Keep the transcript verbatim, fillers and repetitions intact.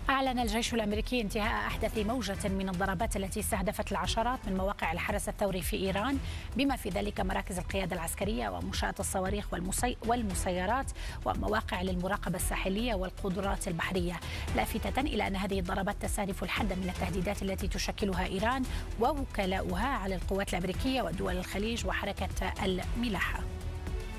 أعلن الجيش الأمريكي انتهاء أحدث موجة من الضربات التي استهدفت العشرات من مواقع الحرس الثوري في إيران، بما في ذلك مراكز القيادة العسكرية ومنشآت الصواريخ والمسي... والمسيرات ومواقع للمراقبة الساحلية والقدرات البحرية، لافتة إلى أن هذه الضربات تستهدف الحد من التهديدات التي تشكلها إيران ووكلاؤها على القوات الأمريكية ودول الخليج وحركة الملاحة.